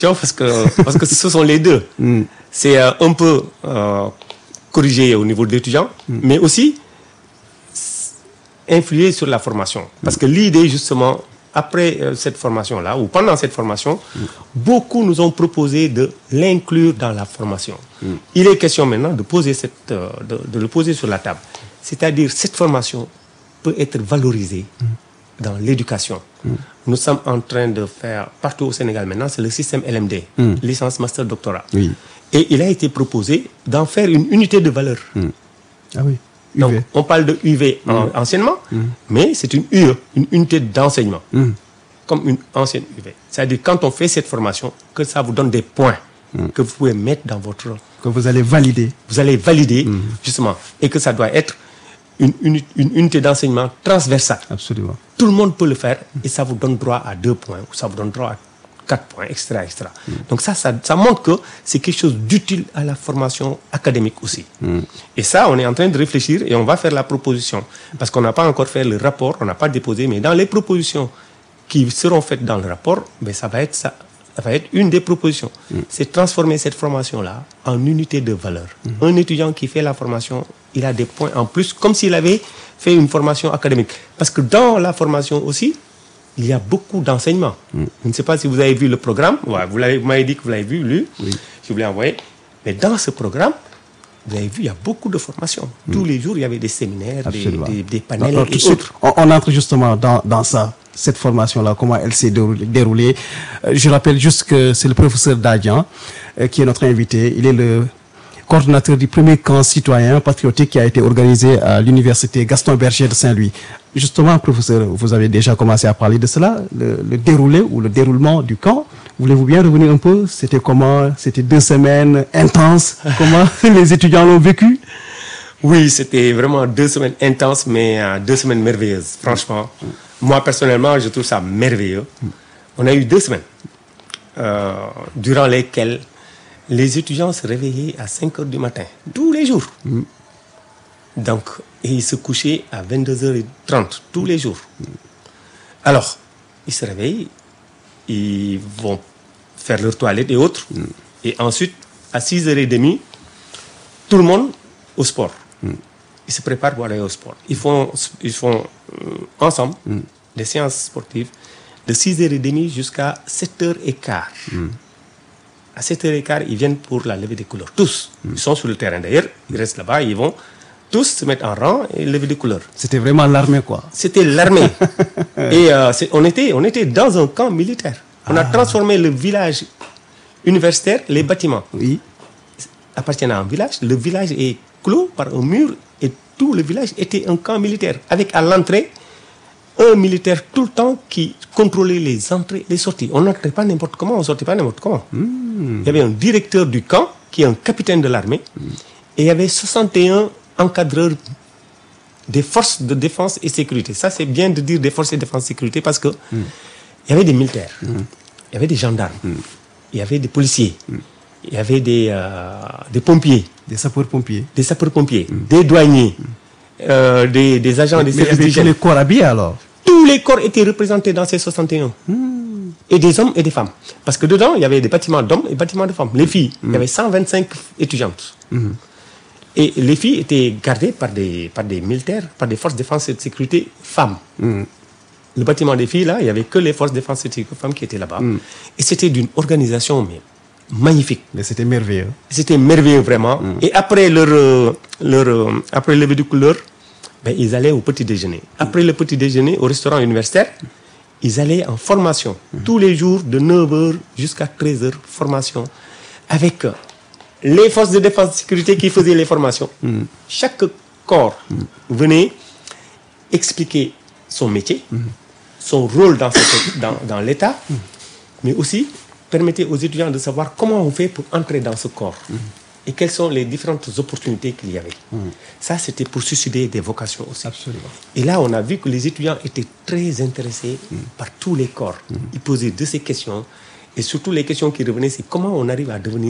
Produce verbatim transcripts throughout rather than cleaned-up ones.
Parce que, parce que ce sont les deux. Mm. C'est euh, un peu euh, corrigé au niveau de l'étudiant, mm. mais aussi influer sur la formation. Parce mm. que l'idée, justement, après euh, cette formation-là, ou pendant cette formation, mm. beaucoup nous ont proposé de l'inclure dans la formation. Mm. Il est question maintenant de, poser cette, euh, de, de le poser sur la table. C'est-à-dire, cette formation peut être valorisée mm. dans l'éducation. Mm. Nous sommes en train de faire, partout au Sénégal maintenant, c'est le système L M D, mm. licence, master, doctorat. Oui. Et il a été proposé d'en faire une unité de valeur. Mm. Ah oui. U V. Donc, on parle de U V mm. en, anciennement, mm. mais c'est une U E, une unité d'enseignement, mm. comme une ancienne U V. C'est-à-dire, quand on fait cette formation, que ça vous donne des points mm. que vous pouvez mettre dans votre... Que vous allez valider. Vous allez valider, mm. justement, et que ça doit être une, une, une unité d'enseignement transversale. Absolument. Tout le monde peut le faire, et ça vous donne droit à deux points, ou ça vous donne droit à quatre points, et cetera, et cetera. Mm. Donc ça, ça, ça montre que c'est quelque chose d'utile à la formation académique aussi. Mm. Et ça, on est en train de réfléchir et on va faire la proposition. Parce qu'on n'a pas encore fait le rapport, on n'a pas déposé, mais dans les propositions qui seront faites dans le rapport, ben ça va être ça. Ça va être une des propositions. Mm. C'est transformer cette formation-là en unité de valeur. Mm. Un étudiant qui fait la formation, il a des points en plus, comme s'il avait fait une formation académique. Parce que dans la formation aussi, il y a beaucoup d'enseignements. Mm. Je ne sais pas si vous avez vu le programme. Ouais, vous, vous m'avez dit que vous l'avez vu, lu. Oui. Je vous l'ai envoyé. Mais dans ce programme, vous avez vu, il y a beaucoup de formations. Mm. Tous les jours, il y avait des séminaires, des, des, des panels alors, et autres. On, on entre justement dans, dans ça. Cette formation-là, comment elle s'est déroulée. Euh, je rappelle juste que c'est le professeur Dadian euh, qui est notre invité. Il est le coordonnateur du premier camp citoyen patriotique qui a été organisé à l'université Gaston Berger de Saint-Louis. Justement, professeur, vous avez déjà commencé à parler de cela, le, le déroulé ou le déroulement du camp. Voulez-vous bien revenir un peu? C'était comment? C'était deux semaines intenses. Comment les étudiants l'ont vécu? Oui, c'était vraiment deux semaines intenses, mais euh, deux semaines merveilleuses, franchement. Mm. Moi, personnellement, je trouve ça merveilleux. Mm. On a eu deux semaines euh, durant lesquelles les étudiants se réveillaient à cinq heures du matin, tous les jours. Mm. Donc, et ils se couchaient à vingt-deux heures trente, tous les jours. Mm. Alors, ils se réveillent, ils vont faire leur toilette et autres. Mm. Et ensuite, à six heures trente, tout le monde au sport. Mm. Ils se préparent pour aller au sport. Ils font, ils font euh, ensemble mm. des séances sportives de six heures trente jusqu'à sept heures quinze. Mm. À sept heures quinze, ils viennent pour la levée des couleurs. Tous. Mm. Ils sont sur le terrain d'ailleurs. Ils restent là-bas. Ils vont tous se mettre en rang et lever des couleurs. C'était vraiment l'armée, quoi. C'était l'armée. Et euh, on, était, on était dans un camp militaire. On ah. a transformé le village universitaire, les bâtiments. Oui. Appartiennent à un village. Le village est clos par un mur et tout le village était un camp militaire. Avec à l'entrée, un militaire tout le temps qui contrôlait les entrées et les sorties. On n'entrait pas n'importe comment, on ne sortait pas n'importe comment. Mmh. Il y avait un directeur du camp qui est un capitaine de l'armée mmh. et il y avait soixante et un encadreurs des forces de défense et sécurité. Ça, c'est bien de dire des forces de défense et sécurité parce que mmh. il y avait des militaires, mmh. il y avait des gendarmes, mmh. il y avait des policiers, mmh. il y avait des, euh, des pompiers. Des sapeurs-pompiers. Des sapeurs-pompiers, mmh. des douaniers, mmh. euh, des, des agents mais, des services d'hygiène. Mais les corps habillés alors? Tous les corps étaient représentés dans ces soixante et un. Mmh. Et des hommes et des femmes. Parce que dedans, il y avait des bâtiments d'hommes et des bâtiments de femmes. Les filles, mmh. il y avait cent vingt-cinq étudiantes. Mmh. Et les filles étaient gardées par des, par des militaires, par des forces de défense et de sécurité femmes. Mmh. Le bâtiment des filles, là, il n'y avait que les forces de défense et de sécurité femmes qui étaient là-bas. Mmh. Et c'était d'une organisation mais, magnifique. Mais c'était merveilleux. C'était merveilleux, vraiment. Mmh. Et après leur, euh, leur, euh, après le lever du couleur, ben, ils allaient au petit déjeuner. Après le petit déjeuner, au restaurant universitaire, ils allaient en formation. Mmh. Tous les jours, de neuf heures jusqu'à treize heures, formation. Avec euh, les forces de défense et de sécurité qui faisaient les formations. Mmh. Chaque corps mmh. venait expliquer son métier, mmh. son rôle dans, cette, dans, dans l'État, mmh. mais aussi permettait aux étudiants de savoir comment on fait pour entrer dans ce corps mmh. et quelles sont les différentes opportunités qu'il y avait. Mmh. Ça, c'était pour susciter des vocations aussi. Absolument. Et là, on a vu que les étudiants étaient très intéressés mmh. par tous les corps. Mmh. Ils posaient de ces questions et surtout les questions qui revenaient, c'est comment on arrive à devenir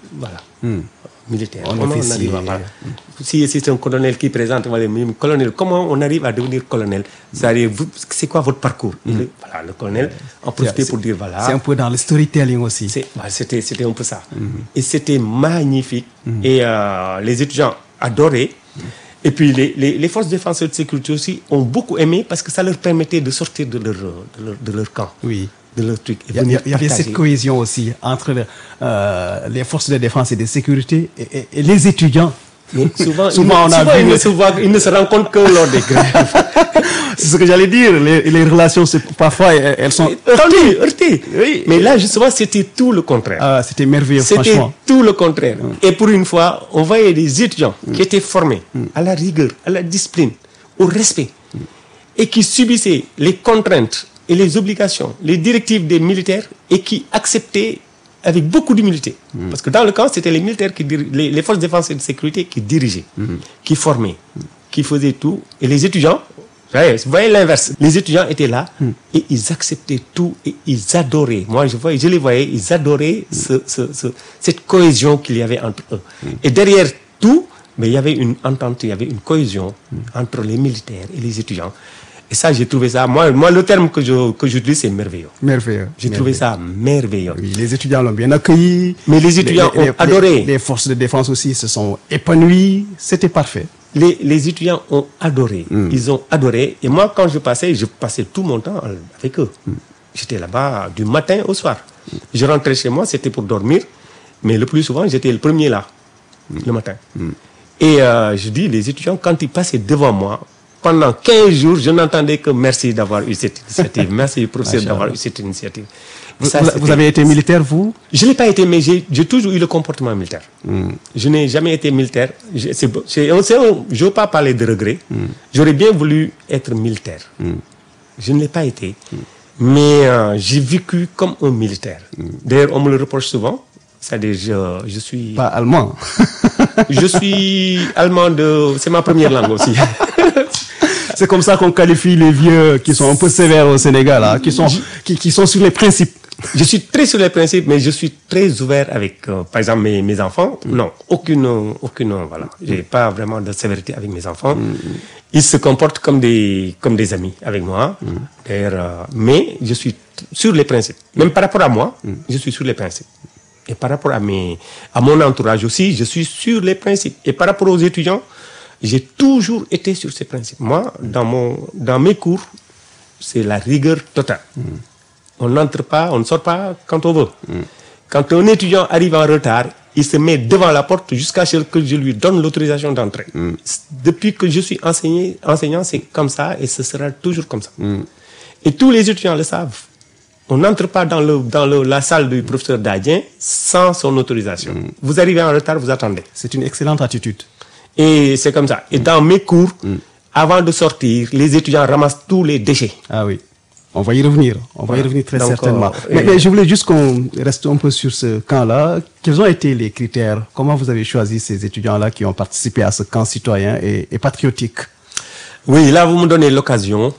voilà, mm. militaire. On comment on arrive à voilà. Si, si c'est un colonel qui présente, on va dire, colonel, comment on arrive à devenir colonel? C'est-à-dire, vous, c'est quoi votre parcours? Mm. Le, voilà, le colonel en profitait pour dire, voilà. C'est un peu dans le storytelling aussi. C'est, bah, c'était, c'était un peu ça. Mm. Et c'était magnifique. Mm. Et euh, les étudiants adoraient. Mm. Et puis les, les, les forces de défense et de sécurité aussi ont beaucoup aimé parce que ça leur permettait de sortir de leur, de leur, de leur camp. Oui. De leur truc. Il y, y, y avait cette cohésion aussi entre le, euh, les forces de défense et de sécurité et, et, et les étudiants. Mais souvent, souvent, il, on a souvent vu ils, le... ne se voient, ils ne se rencontrent que lors des grèves. C'est ce que j'allais dire. Les, les relations, c'est, parfois, elles sont heurtées. heurtées. Oui. Mais là, justement, c'était tout le contraire. Ah, c'était merveilleux, c'était franchement. C'était tout le contraire. Mm. Et pour une fois, on voyait des étudiants mm. qui étaient formés mm. à la rigueur, à la discipline, au respect, mm. et qui subissaient les contraintes et les obligations, les directives des militaires, et qui acceptaient avec beaucoup d'humilité. Mm. Parce que dans le camp, c'était les militaires, qui dir... les, les forces de défense et de sécurité qui dirigeaient, mm. qui formaient, mm. qui faisaient tout. Et les étudiants, vous voyez l'inverse. Les étudiants étaient là mm. et ils acceptaient tout et ils adoraient. Moi, je, voyais, je les voyais, ils adoraient mm. ce, ce, ce, cette cohésion qu'il y avait entre eux. Mm. Et derrière tout, mais il y avait une entente, il y avait une cohésion mm. entre les militaires et les étudiants. Et ça, j'ai trouvé ça, moi, moi le terme que, je, que j'utilise, c'est merveilleux. Merveilleux. J'ai merveilleux. trouvé ça merveilleux. Oui, les étudiants l'ont bien accueilli. Mais les étudiants les, les, ont adoré. Les, les forces de défense aussi se sont épanouies. C'était parfait. Les, les étudiants ont adoré. Mm. Ils ont adoré. Et moi, quand je passais, je passais tout mon temps avec eux. Mm. J'étais là-bas du matin au soir. Mm. Je rentrais chez moi, c'était pour dormir. Mais le plus souvent, j'étais le premier là, mm. le matin. Mm. Et euh, je dis, les étudiants, quand ils passaient devant moi, pendant quinze jours, je n'entendais que merci d'avoir eu cette initiative. Merci, professeur, d'avoir eu cette initiative. Vous, ça, vous avez été militaire, vous? Je ne l'ai pas été, mais j'ai, j'ai toujours eu le comportement militaire. Mm. Je n'ai jamais été militaire. Je ne veux pas parler de regret. Mm. J'aurais bien voulu être militaire. Mm. Je ne l'ai pas été. Mm. Mais euh, j'ai vécu comme un militaire. Mm. D'ailleurs, on me le reproche souvent. C'est-à-dire, je, je suis... Pas allemand. Je suis allemand de... C'est ma première langue aussi. C'est comme ça qu'on qualifie les vieux qui sont un peu sévères au Sénégal, hein, qui, sont, qui, qui sont sur les principes. Je suis très sur les principes, mais je suis très ouvert avec, euh, par exemple, mes, mes enfants. Mm. Non, aucune, aucune, voilà. J'ai pas vraiment de sévérité avec mes enfants. Mm. Ils se comportent comme des, comme des amis avec moi. Mm. D'ailleurs, euh, mais je suis sur les principes. Même par rapport à moi, mm. je suis sur les principes. Et par rapport à mes, à mon entourage aussi, je suis sur les principes. Et par rapport aux étudiants, j'ai toujours été sur ces principes. Moi, dans, mon, dans mes cours, c'est la rigueur totale. Mm. On n'entre pas, on ne sort pas quand on veut. Mm. Quand un étudiant arrive en retard, il se met devant la porte jusqu'à ce que je lui donne l'autorisation d'entrer. Mm. Depuis que je suis enseigné, enseignant, c'est comme ça et ce sera toujours comme ça. Mm. Et tous les étudiants le savent. On n'entre pas dans, le, dans le, la salle du professeur Dadien sans son autorisation. Mm. Vous arrivez en retard, vous attendez. C'est une excellente attitude. Et c'est comme ça. Et dans mes cours, mm. avant de sortir, les étudiants ramassent tous les déchets. Ah oui. On va y revenir. On va y revenir très Donc, certainement. Euh, mais, mais je voulais juste qu'on reste un peu sur ce camp-là. Quels ont été les critères? Comment vous avez choisi ces étudiants-là qui ont participé à ce camp citoyen et, et patriotique? Oui, là, vous me donnez l'occasion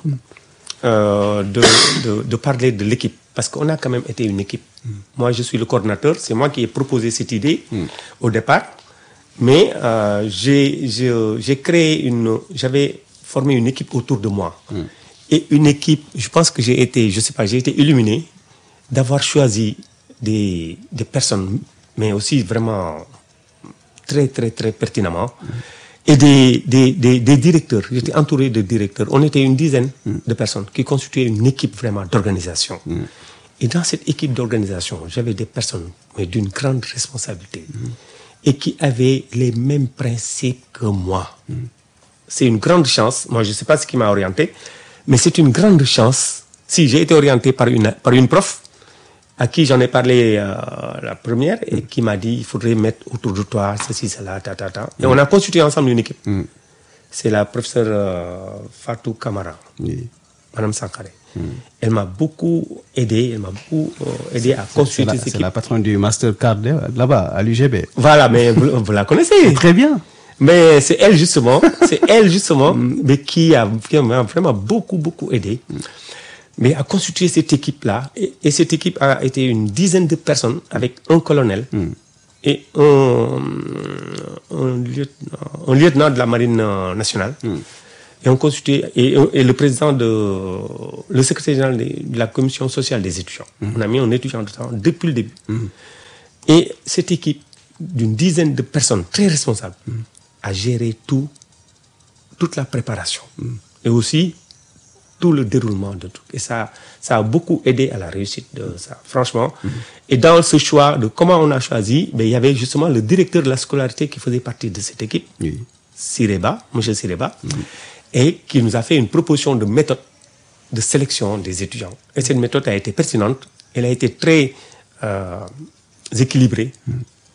euh, de, de, de parler de l'équipe. Parce qu'on a quand même été une équipe. Mm. Moi, je suis le coordinateur. C'est moi qui ai proposé cette idée mm. au départ. Mais euh, j'ai, j'ai, j'ai créé une... J'avais formé une équipe autour de moi. Mm. Et une équipe, je pense que j'ai été, je sais pas, j'ai été illuminé d'avoir choisi des, des personnes, mais aussi vraiment très, très, très pertinemment. Mm. Et des, des, des, des directeurs. J'étais entouré de directeurs. On était une dizaine mm. de personnes qui constituaient une équipe vraiment d'organisation. Mm. Et dans cette équipe d'organisation, j'avais des personnes, mais d'une grande responsabilité. Mm. Et qui avaient les mêmes principes que moi. Mm. C'est une grande chance. Moi, je ne sais pas ce qui m'a orienté, mais c'est une grande chance. Si j'ai été orienté par une, par une prof, à qui j'en ai parlé euh, la première, et mm. qui m'a dit, il faudrait mettre autour de toi ceci, cela, ta, ta, ta. Et mm. on a constitué ensemble une équipe. Mm. C'est la professeure euh, Fatou Kamara, oui. Madame Sankaré. Mm. Elle m'a beaucoup aidé, elle m'a beaucoup euh, aidé à constituer cette équipe. C'est la patronne du Mastercard là-bas, à l'U G B. Voilà, mais vous, vous la connaissez. Très bien. Mais c'est elle justement, c'est elle justement, mm. mais qui a, qui a vraiment beaucoup, beaucoup aidé. Mm. Mais à constituer cette équipe-là, et, et cette équipe a été une dizaine de personnes avec un colonel mm. et un, un, lieutenant, un lieutenant de la marine nationale. Mm. Et on constitué, et, et le président de, le secrétaire général de, de la commission sociale des étudiants. Mm. On a mis un étudiant dedans depuis le début. Mm. Et cette équipe d'une dizaine de personnes très responsables mm. a géré tout, toute la préparation. Mm. Et aussi tout le déroulement de tout. Et ça, ça a beaucoup aidé à la réussite de ça, franchement. Mm. Et dans ce choix de comment on a choisi, ben, il y avait justement le directeur de la scolarité qui faisait partie de cette équipe, oui. Sireba, M. Sireba. Mm. Et qui nous a fait une proposition de méthode de sélection des étudiants. Et cette méthode a été pertinente, elle a été très euh, équilibrée, mm.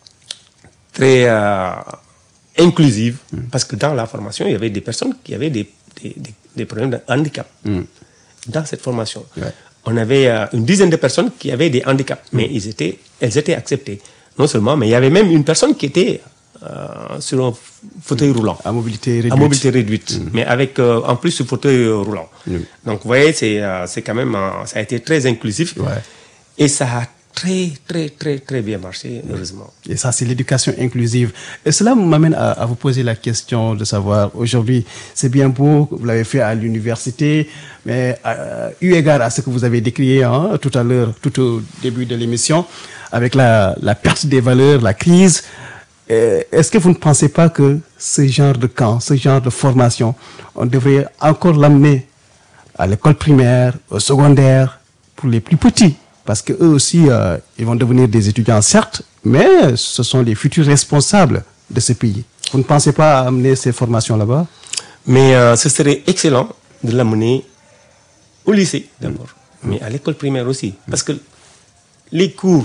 très euh, inclusive, mm. parce que dans la formation, il y avait des personnes qui avaient des, des, des, des problèmes de handicap. Mm. Dans cette formation, ouais. on avait euh, une dizaine de personnes qui avaient des handicaps, mm. mais ils étaient, elles étaient acceptées. Non seulement, mais il y avait même une personne qui était... Euh, sur un fauteuil roulant. À mobilité réduite. À mobilité réduite, mmh. mais avec euh, en plus ce fauteuil euh, roulant. Mmh. Donc vous voyez, c'est euh, c'est quand même, euh, ça a été très inclusif. Ouais. Et ça a très, très, très, très bien marché, heureusement. Et ça, c'est l'éducation inclusive. Et cela m'amène à, à vous poser la question de savoir, aujourd'hui, c'est bien beau, vous l'avez fait à l'université, mais euh, eu égard à ce que vous avez décrit hein, tout à l'heure, tout au début de l'émission, avec la, la perte des valeurs, la crise, est-ce que vous ne pensez pas que ce genre de camp, ce genre de formation, on devrait encore l'amener à l'école primaire, au secondaire, pour les plus petits? Parce qu'eux aussi, euh, ils vont devenir des étudiants, certes, mais ce sont les futurs responsables de ce pays. Vous ne pensez pas à amener ces formations là-bas? Mais euh, ce serait excellent de l'amener au lycée, d'abord, mmh. mais à l'école primaire aussi. Parce que les cours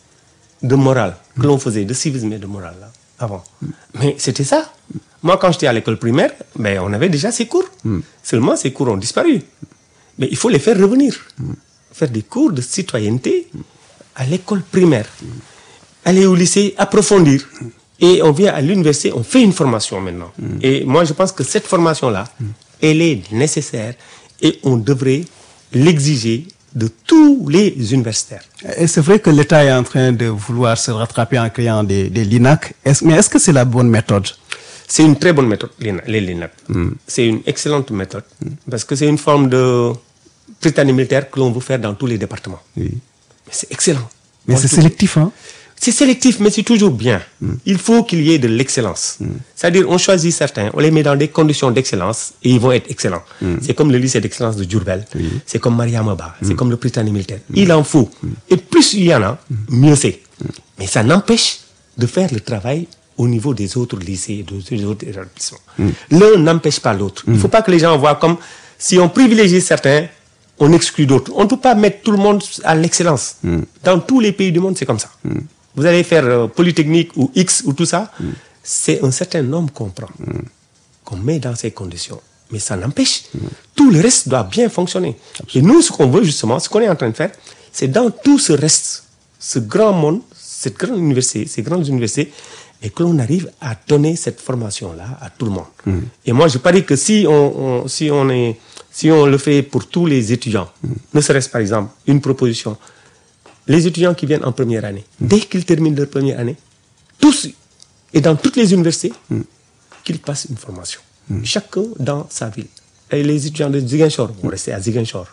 de morale que l'on faisait, de civisme et de morale, là, avant. Mm. Mais c'était ça. Moi, quand j'étais à l'école primaire, ben, on avait déjà ces cours. Mm. Seulement, ces cours ont disparu. Mais il faut les faire revenir. Mm. Faire des cours de citoyenneté à l'école primaire. Mm. Aller au lycée, approfondir. Mm. Et on vient à l'université, on fait une formation maintenant. Mm. Et moi, je pense que cette formation-là, mm. elle est nécessaire et on devrait l'exiger de tous les universitaires. Et c'est vrai que l'État est en train de vouloir se rattraper en créant des, des L I N A C. Est-ce, mais est-ce que c'est la bonne méthode? C'est une très bonne méthode, les L I N A C. Mm. C'est une excellente méthode. Mm. Parce que c'est une forme de Prytanée militaire que l'on veut faire dans tous les départements. Oui. Mais c'est excellent. Mais c'est sélectif, hein? C'est sélectif, mais c'est toujours bien. Mm. Il faut qu'il y ait de l'excellence. Mm. C'est-à-dire, on choisit certains, on les met dans des conditions d'excellence et ils vont être excellents. Mm. C'est comme le lycée d'excellence de Diourbel, oui. c'est comme Mariamaba, mm. c'est comme le Prytanée militaire. Mm. Il en faut. Mm. Et plus il y en a, mm. mieux c'est. Mm. Mais ça n'empêche de faire le travail au niveau des autres lycées, des autres établissements. Mm. L'un n'empêche pas l'autre. Mm. Il ne faut pas que les gens voient comme si on privilégie certains, on exclut d'autres. On ne peut pas mettre tout le monde à l'excellence. Mm. Dans tous les pays du monde, c'est comme ça. Mm. Vous allez faire euh, Polytechnique ou X ou tout ça, mm. c'est un certain nombre qu'on prend, mm. qu'on met dans ces conditions. Mais ça n'empêche, mm. tout le reste doit bien fonctionner. Absolument. Et nous, ce qu'on veut justement, ce qu'on est en train de faire, c'est dans tout ce reste, ce grand monde, cette grande université, ces grandes universités, et que l'on arrive à donner cette formation-là à tout le monde. Mm. Et moi, je parie que si on, on, si, on est, si on le fait pour tous les étudiants, mm. ne serait-ce par exemple une proposition, les étudiants qui viennent en première année, mmh. dès qu'ils terminent leur première année, tous, et dans toutes les universités, mmh. qu'ils passent une formation. Mmh. Chacun dans sa ville. Et les étudiants de Ziguinchor vont rester à Ziguinchor.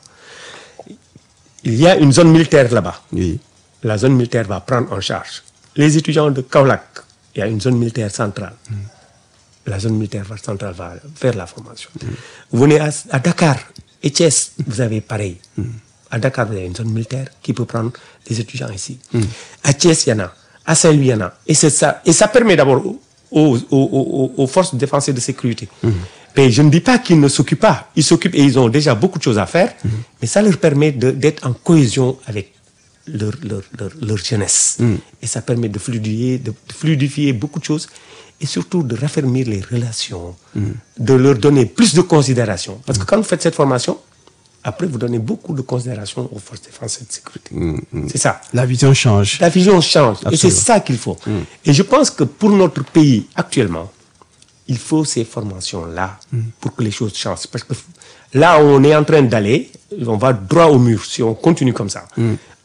Il y a une zone militaire là-bas. Oui. La zone militaire va prendre en charge. Les étudiants de Kaolack, il y a une zone militaire centrale. Mmh. La zone militaire centrale va faire la formation. Mmh. Vous venez à, à Dakar et Thiès, vous avez pareil. Mmh. À Dakar, il y a une zone militaire qui peut prendre des étudiants ici. Mm. À Thiès, il y en a. À Saint-Louis, il y en a. Et, c'est ça. Et ça permet d'abord aux, aux, aux, aux forces de défense et de sécurité. Mm. Mais je ne dis pas qu'ils ne s'occupent pas. Ils s'occupent et ils ont déjà beaucoup de choses à faire. Mm. Mais ça leur permet de, d'être en cohésion avec leur, leur, leur, leur jeunesse. Mm. Et ça permet de fluidifier, de fluidifier beaucoup de choses. Et surtout de raffermir les relations. Mm. De leur donner plus de considération. Parce que quand vous faites cette formation, après, vous donnez beaucoup de considération aux forces de défense et de sécurité. Mmh, mmh. C'est ça. La vision change. La vision change. Absolument. Et c'est ça qu'il faut. Mmh. Et je pense que pour notre pays, actuellement, il faut ces formations-là mmh. pour que les choses changent. Parce que là où on est en train d'aller, on va droit au mur si on continue comme ça. Mmh.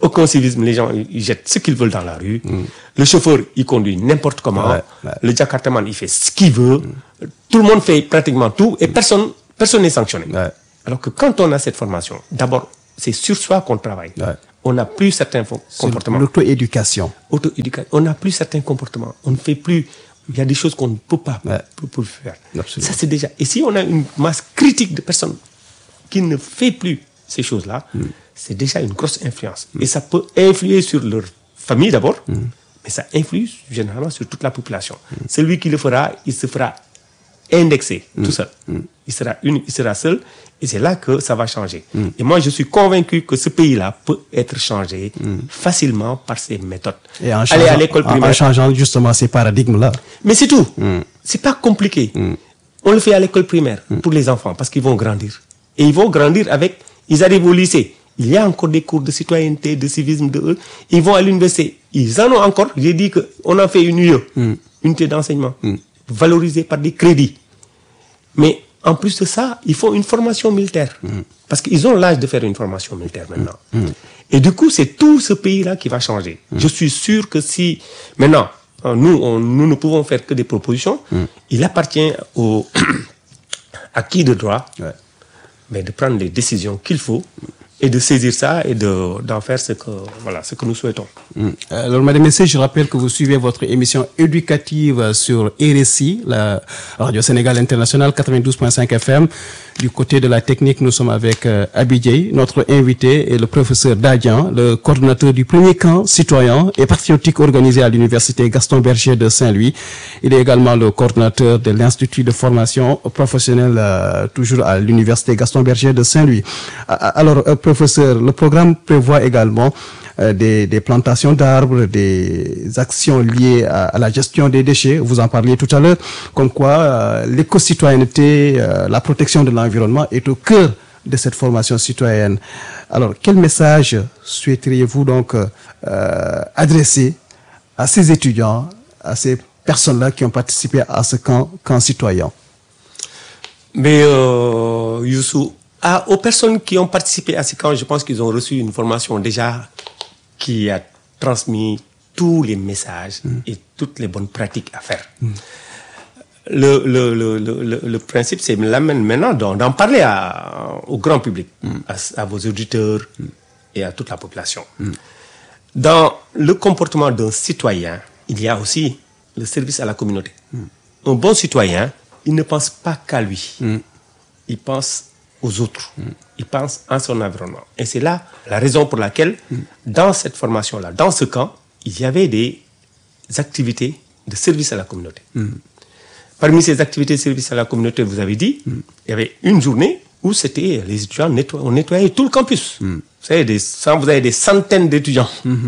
aucun civisme, les gens ils jettent ce qu'ils veulent dans la rue. Mm. Le chauffeur, il conduit n'importe comment. Ouais, ouais. Le jakartaman, il fait ce qu'il veut. Mm. Tout le monde fait pratiquement tout et personne personne n'est sanctionné. Ouais. Alors que quand on a cette formation, d'abord, c'est sur soi qu'on travaille. Ouais. On n'a plus certains comportements. L'auto-éducation. Auto-éducation. On n'a plus certains comportements. On ne fait plus... Il y a des choses qu'on ne peut pas ouais. peut, peut faire. Absolument. Ça, c'est déjà... Et si on a une masse critique de personnes qui ne fait plus ces choses-là, mm. c'est déjà une grosse influence. Mm. Et ça peut influer sur leur famille d'abord, mm. mais ça influe généralement sur toute la population. Mm. Celui qui le fera, il se fera indexer mm. tout seul. Mm. Il sera unique, il sera seul, et c'est là que ça va changer. Mm. Et moi, je suis convaincu que ce pays-là peut être changé mm. facilement par ces méthodes. Et en changeant, aller à l'école primaire. En changeant justement ces paradigmes-là. Mais c'est tout. Mm. C'est pas compliqué. Mm. On le fait à l'école primaire mm. pour les enfants, parce qu'ils vont grandir. Et ils vont grandir avec... Ils arrivent au lycée. Il y a encore des cours de citoyenneté, de civisme, de eux. Ils vont à l'université. Ils en ont encore. J'ai dit qu'on a fait une U E, mm. unité d'enseignement, mm. valorisée par des crédits. Mais en plus de ça, il faut une formation militaire. Mm. Parce qu'ils ont l'âge de faire une formation militaire maintenant. Mm. Et du coup, c'est tout ce pays-là qui va changer. Mm. Je suis sûr que si... Maintenant, nous, on, nous ne pouvons faire que des propositions. Mm. Il appartient au, à qui de droit ouais. mais de prendre les décisions qu'il faut et de saisir ça et de, d'en faire ce que, voilà, ce que nous souhaitons. Mm. Alors, Madame et Messieurs, je rappelle que vous suivez votre émission éducative sur R S I, la Radio Sénégal Internationale, quatre-vingt-douze point cinq F M. Du côté de la technique, nous sommes avec euh, Abidjay. Notre invité est le professeur Dadian, le coordonnateur du premier camp citoyen et patriotique organisé à l'université Gaston Berger de Saint-Louis. Il est également le coordonnateur de l'Institut de formation professionnelle, euh, toujours à l'université Gaston Berger de Saint-Louis. Alors, euh, professeur, le programme prévoit également euh, des, des plantations d'arbres, des actions liées à, à la gestion des déchets. Vous en parliez tout à l'heure, comme quoi euh, l'éco-citoyenneté, euh, la protection de l'environnement est au cœur de cette formation citoyenne. Alors, quel message souhaiteriez-vous donc euh, adresser à ces étudiants, à ces personnes-là qui ont participé à ce camp, camp citoyen? Mais, euh, Youssou, à, aux personnes qui ont participé à ce camp, je pense qu'ils ont reçu une formation déjà qui a transmis tous les messages mm. et toutes les bonnes pratiques à faire. Mm. Le, le, le, le, le principe, c'est maintenant d'en, d'en parler à, au grand public, mm. à, à vos auditeurs mm. et à toute la population. Mm. Dans le comportement d'un citoyen, il y a aussi le service à la communauté. Mm. Un bon citoyen, il ne pense pas qu'à lui. Mm. Il pense aux autres. Mm. Il pense en son environnement. Et c'est là la raison pour laquelle, mm. dans cette formation-là, dans ce camp, il y avait des activités de service à la communauté. Mm. Parmi ces activités de service à la communauté, vous avez dit, mm. il y avait une journée où c'était les étudiants nettoy- on nettoyait tout le campus. Mm. Vous savez, des, vous avez des centaines d'étudiants mm-hmm.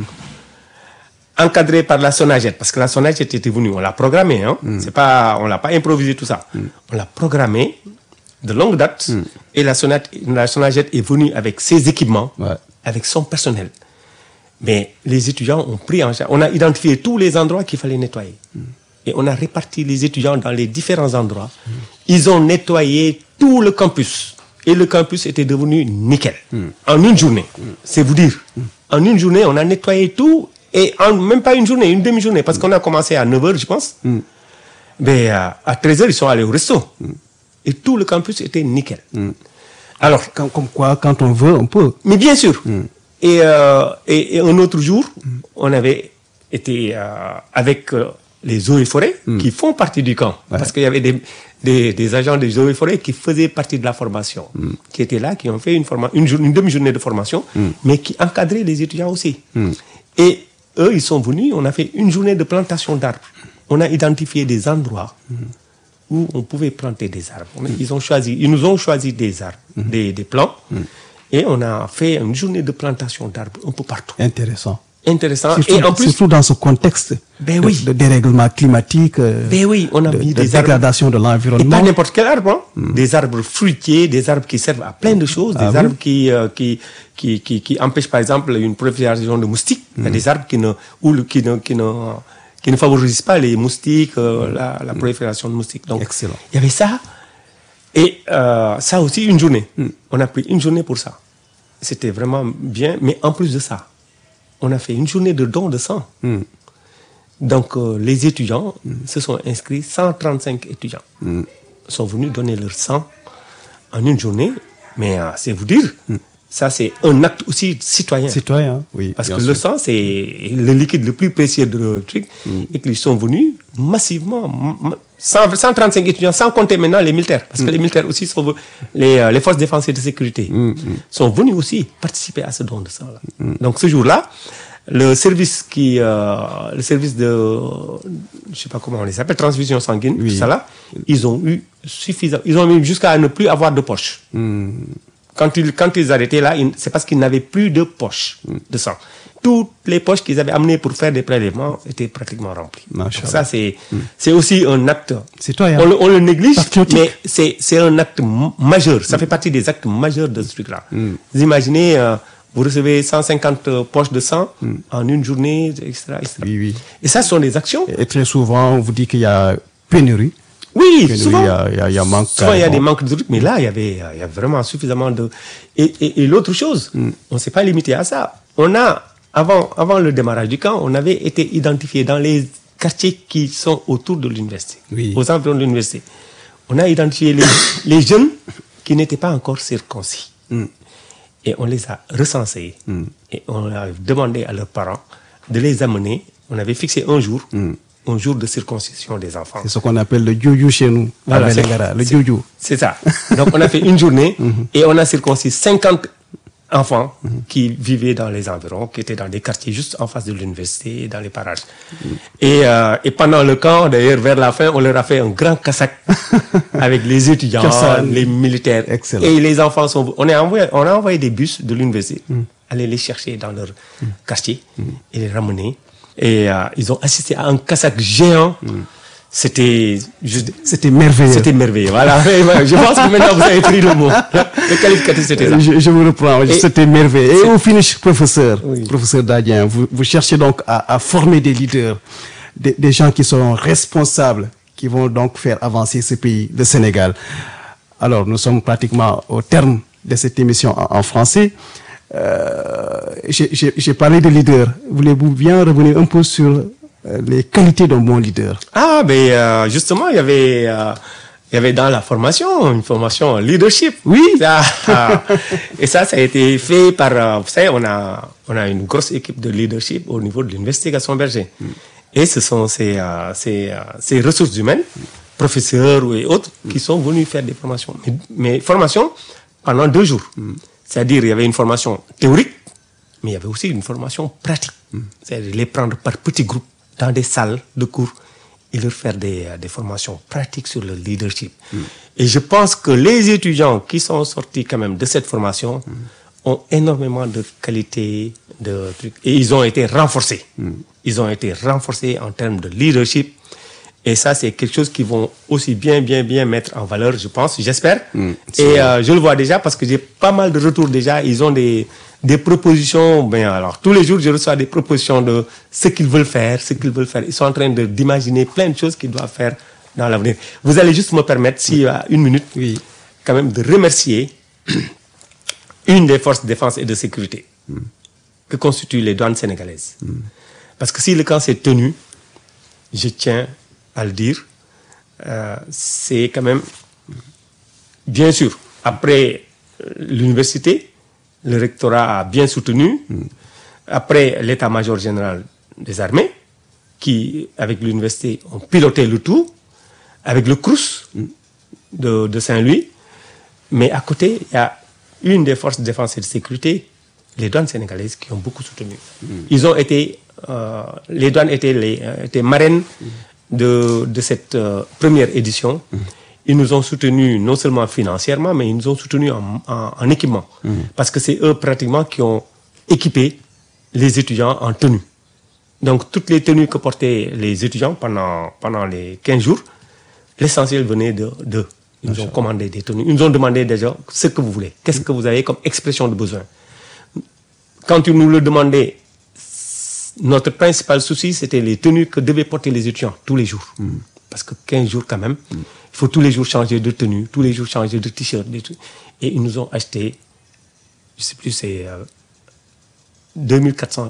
encadrés par la SONAGED, parce que la SONAGED était venue, on l'a programmé, hein. Mm. C'est pas, on l'a pas improvisé tout ça. Mm. On l'a programmé de longue date mm. et la SONAGED, la SONAGED est venue avec ses équipements, ouais. avec son personnel. Mais les étudiants ont pris en charge, on a identifié tous les endroits qu'il fallait nettoyer. Mm. Et on a réparti les étudiants dans les différents endroits. Mm. Ils ont nettoyé tout le campus. Et le campus était devenu nickel. Mm. En une journée. Mm. C'est vous dire. Mm. En une journée, on a nettoyé tout. Et en même pas une journée, une demi-journée. Parce mm. qu'on a commencé à neuf heures, je pense. Mm. Mais à, à treize heures, ils sont allés au resto. Mm. Et tout le campus était nickel. Mm. Alors, comme, comme quoi, quand on veut, on peut. Mais bien sûr. Mm. Et, euh, et, et un autre jour, mm. on avait été euh, avec... Euh, les eaux et forêts mm. qui font partie du camp. Ouais. Parce qu'il y avait des, des, des agents des eaux et forêts qui faisaient partie de la formation, mm. qui étaient là, qui ont fait une, forma- une, jour, une demi-journée de formation, mm. mais qui encadraient les étudiants aussi. Mm. Et eux, ils sont venus, on a fait une journée de plantation d'arbres. On a identifié des endroits mm. où on pouvait planter des arbres. Mm. Ils, ont choisi, ils nous ont choisi des arbres, mm. des, des plants, mm. et on a fait une journée de plantation d'arbres un peu partout. Intéressant. Intéressant. Surtout, et en plus, surtout dans ce contexte ben oui. de, de dérèglement climatique, ben oui, on a de, mis de des dégradation arbres, de l'environnement. Et pas n'importe quel arbre, hein. mm. Des arbres fruitiers, des arbres qui servent à plein de choses, ah, des oui? arbres qui, euh, qui, qui, qui, qui empêchent par exemple une prolifération de moustiques. Mm. Il y a des arbres qui ne, ou le, qui ne, qui ne, qui ne favorisent pas les moustiques, euh, mm. la, la prolifération de moustiques. Donc, excellent. Il y avait ça. Et euh, ça aussi, une journée. Mm. On a pris une journée pour ça. C'était vraiment bien, mais en plus de ça, on a fait une journée de don de sang. Mm. Donc, euh, les étudiants mm. se sont inscrits, cent trente-cinq étudiants mm. sont venus donner leur sang en une journée. Mais euh, c'est vous dire, mm. ça c'est un acte aussi citoyen. Citoyen, oui. Parce que sûr. Le sang, c'est le liquide le plus précieux de le truc. Mm. Et qu'ils sont venus massivement, cent trente-cinq étudiants, sans compter maintenant les militaires. Parce mm. que les militaires aussi, sont, les, euh, les forces de défense et de sécurité, mm. sont venus aussi participer à ce don de sang-là. Mm. Donc ce jour-là, le service qui, euh, le service de, je sais pas comment on les appelle, transfusion sanguine, oui. tout ça là, ils ont eu suffisant, ils ont eu jusqu'à ne plus avoir de poche. Mm. Quand ils, quand ils arrêtaient là, c'est parce qu'ils n'avaient plus de poche mm. de sang. Toutes les poches qu'ils avaient amenées pour faire des prélèvements étaient pratiquement remplies. Donc ça, c'est, mm. c'est aussi un acte. Citoyen. On, on le néglige, mais c'est, c'est un acte majeur. Ça mm. fait partie des actes majeurs de ce truc-là. Mm. Vous imaginez, euh, vous recevez cent cinquante poches de sang mm. en une journée, et cetera, et cetera. Oui, oui. Et ça, ce sont des actions. Et très souvent, on vous dit qu'il y a pénurie. Oui, pénurie, souvent. Il y a, il y a, il y a manque. Souvent, il y a des manques de trucs, mais là, il y avait, il y a vraiment suffisamment de. Et, et, et l'autre chose, mm. on ne s'est pas limité à ça. On a, avant, avant le démarrage du camp, on avait été identifié dans les quartiers qui sont autour de l'université, oui. aux environs de l'université. On a identifié les, les jeunes qui n'étaient pas encore circoncis. Mm. Et on les a recensés. Mm. Et on a demandé à leurs parents de les amener. On avait fixé un jour, mm. un jour de circoncision des enfants. C'est ce qu'on appelle le djoudjou chez nous. Voilà, c'est, le djoudjou. C'est ça. Donc on a fait une journée mm-hmm. et on a circoncis cinquante enfants mm-hmm. qui vivaient dans les environs, qui étaient dans des quartiers juste en face de l'université, dans les parages. Mm. Et, euh, et pendant le camp, d'ailleurs, vers la fin, on leur a fait un grand cassac avec les étudiants, les militaires. Excellent. Et les enfants sont... On a envoyé, on a envoyé des bus de l'université, mm. aller les chercher dans leur mm. quartier mm. et les ramener. Et euh, ils ont assisté à un cassac géant. Mm. C'était juste... C'était merveilleux. C'était merveilleux, voilà. Je pense que maintenant vous avez pris le mot. Le qualificatif, c'était ça. Je, je vous reprends, et c'était merveilleux. Et au finish, professeur, oui. professeur Dadien, vous, vous cherchez donc à, à former des leaders, des, des gens qui seront responsables, qui vont donc faire avancer ce pays, le Sénégal. Alors, nous sommes pratiquement au terme de cette émission en, en français. Euh, j'ai, j'ai, j'ai parlé de leaders. Voulez-vous bien revenir un peu sur les qualités d'un bon leader? Ah, ben euh, justement, il y avait, euh, il y avait dans la formation une formation leadership. Oui. Ça, euh, et ça, ça a été fait par, euh, vous savez, on a, on a une grosse équipe de leadership au niveau de l'université Gaston Berger. Mm. Et ce sont ces, euh, ces, euh, ces ressources humaines, mm. professeurs et autres, mm. qui sont venus faire des formations. Mais, mais formations pendant deux jours. Mm. C'est-à-dire, il y avait une formation théorique, mais il y avait aussi une formation pratique. Mm. C'est-à-dire les prendre par petits groupes dans des salles de cours et leur faire des, des formations pratiques sur le leadership. Mm. Et je pense que les étudiants qui sont sortis quand même de cette formation mm. ont énormément de qualités, de trucs, et ils ont été renforcés. Mm. Ils ont été renforcés en termes de leadership. Et ça, c'est quelque chose qu'ils vont aussi bien, bien, bien mettre en valeur, je pense, j'espère. Mm. Et euh, je le vois déjà parce que j'ai pas mal de retours déjà. Ils ont des... des propositions, ben alors, tous les jours, je reçois des propositions de ce qu'ils veulent faire, ce qu'ils veulent faire. Ils sont en train de, d'imaginer plein de choses qu'ils doivent faire dans l'avenir. Vous allez juste me permettre, s'il y a une minute, oui. quand même, de remercier une des forces de défense et de sécurité mm. que constituent les douanes sénégalaises. Mm. Parce que si le camp s'est tenu, je tiens à le dire, euh, c'est quand même, bien sûr, après l'université, le rectorat a bien soutenu. Mm. Après, l'état-major général des armées, qui, avec l'université, ont piloté le tout, avec le CROUS mm. de, de Saint-Louis. Mais à côté, il y a une des forces de défense et de sécurité, les douanes sénégalaises, qui ont beaucoup soutenu. Mm. Ils ont été, euh, les douanes étaient, les, euh, étaient marraines mm. de, de cette euh, première édition. Mm. Ils nous ont soutenus non seulement financièrement, mais ils nous ont soutenus en, en, en équipement. Mmh. Parce que c'est eux pratiquement qui ont équipé les étudiants en tenue. Donc toutes les tenues que portaient les étudiants pendant, pendant les quinze jours, l'essentiel venait de d'eux. Ils nous ont commandé des tenues. Ils nous ont demandé déjà ce que vous voulez. Qu'est-ce que vous avez comme expression de besoin. Quand ils nous le demandaient, notre principal souci, c'était les tenues que devaient porter les étudiants tous les jours. Mmh. Parce que quinze jours quand même, mmh. il faut tous les jours changer de tenue, tous les jours changer de t-shirt. Et ils nous ont acheté, je ne sais plus, c'est euh, deux mille quatre cents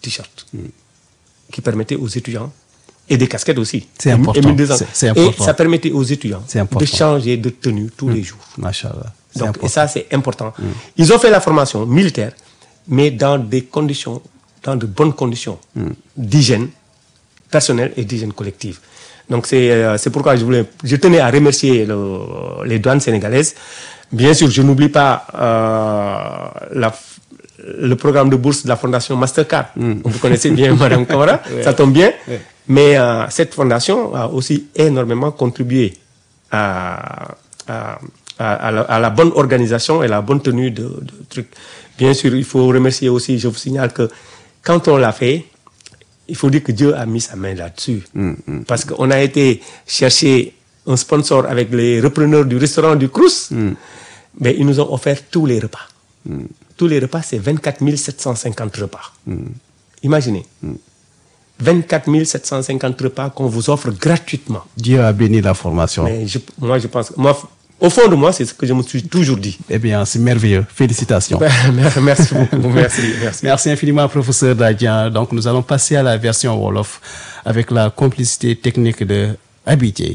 t-shirts mm. qui permettaient aux étudiants, et des casquettes aussi. C'est important. Et, c'est, c'est important. Et ça permettait aux étudiants de changer de tenue tous mm. les jours. Machallah. Donc, et ça, c'est important. Mm. Ils ont fait la formation militaire, mais dans des conditions, dans de bonnes conditions mm. d'hygiène personnelle et d'hygiène collective. Donc, c'est, euh, c'est pourquoi je, voulais, je tenais à remercier le, les douanes sénégalaises. Bien sûr, je n'oublie pas euh, la, le programme de bourse de la fondation Mastercard. Mm. Vous connaissez bien Madame Kamara, ouais. Ça tombe bien. Ouais. Mais euh, cette fondation a aussi énormément contribué à, à, à, à, la, à la bonne organisation et la bonne tenue de, de trucs. Bien sûr, il faut remercier aussi, je vous signale que quand on l'a fait, il faut dire que Dieu a mis sa main là-dessus. Mm, mm, Parce qu'on a été chercher un sponsor avec les repreneurs du restaurant du Crous, mm. mais ils nous ont offert tous les repas. Mm. Tous les repas, c'est vingt-quatre mille sept cent cinquante repas. Mm. Imaginez. Mm. vingt-quatre mille sept cent cinquante repas qu'on vous offre gratuitement. Dieu a béni la formation. Mais je, moi, je pense... Moi, au fond de moi, c'est ce que je me suis toujours dit. Eh bien, c'est merveilleux. Félicitations. Merci beaucoup. Merci, merci. Merci infiniment, professeur Dadjian. Donc, nous allons passer à la version Wolof avec la complicité technique de Abidjé.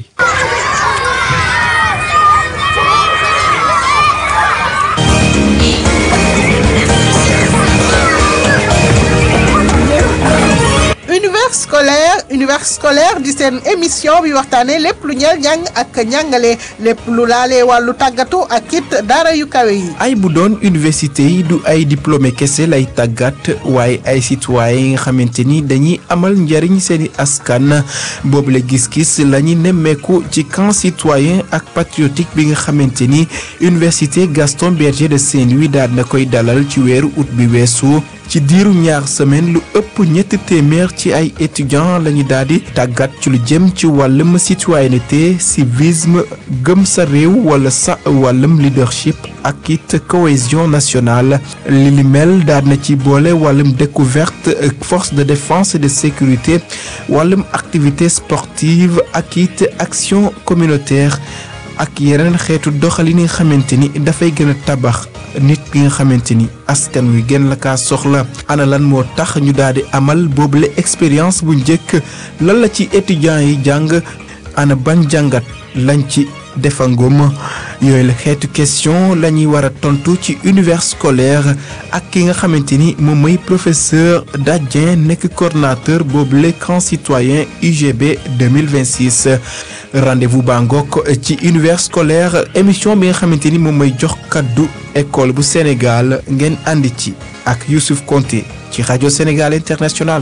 Univers scolaire univers scolaire di seen émission bi waxtaane lépp lu ñeel njàng ak njàngale lépp lu laale wàllu tàggatu ak it daara yu kawe yi. ay bu doon université yi du ay diplômé kese lay tàggat waaye ay citoyen yi nga xamante ni dañuy amal njariñ seeni askan boobu la gis-gis la ñu nemmeeku ci camp citoyen ak patriotique bi nga xamante ni université Gaston Berger de Saint-Louis daal na koy dalal ci weeru août bi weesu. ci diiru ñaar semaine lu ëpp ñetti téeméer ci ay étudiants lañu daal di tàggat ci lu jëm ci wàllum citoyenneté civisme gëm sa réew wala sa wàllum leadership ak it cohésion nationale li li mel daal na ci boole wàllum découverte force de défense et de sécurité wàllum activité sportive ak it action communautaire ak yeneen xeetu doxalin yi nga xamante ni dafay gën a tabax nit ki nga xamante ni askan wi gën la kaa soxla ana lan moo tax ñu daal di amal boobule expérience bu njëkk lan la ci étudiants yi jàng ana ban jàngat lañ ci defangum yooyu la xeetu question la ñuy war a tontu ci univers scolaire ak ki nga xamante ni moom mooy professeur Dadjian nekk coordonnateur boobule camp citoyen U G B deux mille vingt-six rendez-vous bangok ci univers scolaire émission bi nga xamante ni moom mooy jox kaddu école bu Sénégal ngeen àndi ci ak Youssouf Konté ci rajo Sénégal International.